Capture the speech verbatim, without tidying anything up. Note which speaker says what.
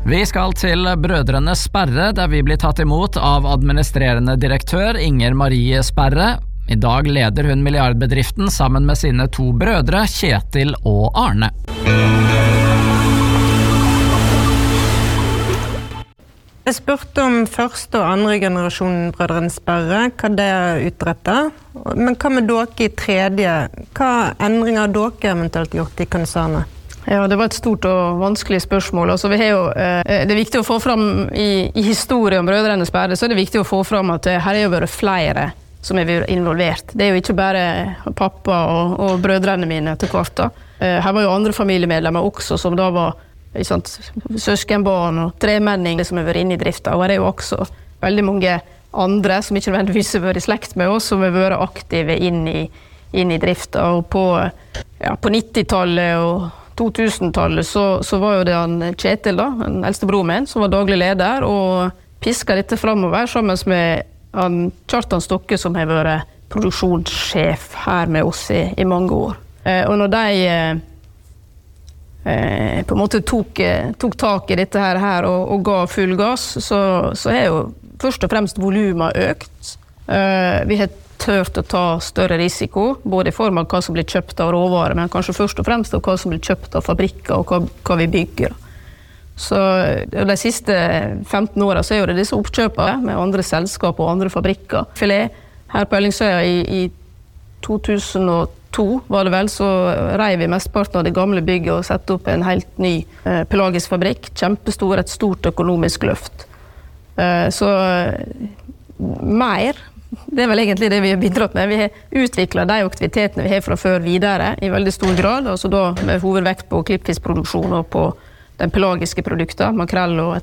Speaker 1: Vi skal til Brødrene Sperre, der vi blir tatt imot av administrerende direktør Inger Marie Sperre. I dag leder hun milliardbedriften sammen med sine to brødre, Kjetil og Arne.
Speaker 2: Jeg spurte om første og andre generasjon Brødrene Sperre, hva det utrettet. Men hva med dere i tredje? Hva endringer har dere eventuelt gjort i konsernet?
Speaker 3: Ja, det var et stort og vanskelig spørsmål. Altså, vi har jo, eh, det er viktig å få fram i, i historien om Brødrene Sperre, så er det viktig å få fram at her er jo vært flere som er involvert. Det er jo ikke bare pappa og, og brødrene mine til hvert da. Eh, her var jo andre familiemedlemmer også, som da var sant, søskenbarn og tremenning som har vært inne i drifta. Og her er jo også veldig mange andre som ikke nødvendigvis har vært i slekt med oss, som har vært aktive inn i, inn i drifta. Og på, ja, på nittitallet og to-tusen-tallet så, så var jo det han Kjetil da, den eldste bror min, som var daglig leder, og pisket dette fremover sammen med han Kjartan Stokke, som har vært produksjonssjef her med oss i, i mange år. Eh, og når de eh, på en måte tok, tok tak i dette her, her og, og ga full gass, så, så har jo først og fremst volumet økt. Eh, vi har tørt å ta større risiko, både i form av hva som blir kjøpt av råvarer, men kanskje først og fremst av hva som blir kjøpt av fabrikker og hva, hva vi bygger. Så de siste femten årene så er jo det disse oppkjøpene med andre selskap og andre fabrikker. Filet her på Ellingsøya i, i to tusen og to var det vel, så reiv vi mestparten av det gamle bygget og sette opp en helt ny eh, pelagisk fabrikk, kjempestor, et stort økonomisk løft. Eh, så mer, det er vel egentlig det vi har bidratt med. Vi har utviklet de aktivitetene vi har fra før videre i veldig stor grad, altså da med hovedvekt på klippfiskproduksjon og på den pelagiske produkter, makrell og